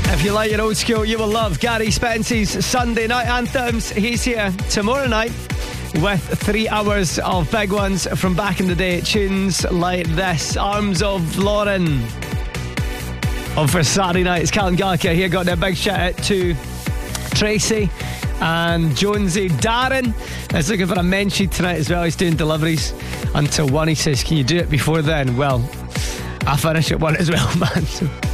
If you like your old school, you will love Gary Spence's Sunday Night Anthems. He's here tomorrow night with 3 hours of big ones from back in the day. Tunes like this, Arms of Lauren. For Saturday night, it's Callum Gallagher here. Got a big shout out to Tracy and Jonesy. Darren is looking for a mention tonight as well. He's doing deliveries until 1. He says, can you do it before then? Well, I finish at 1 as well, man. So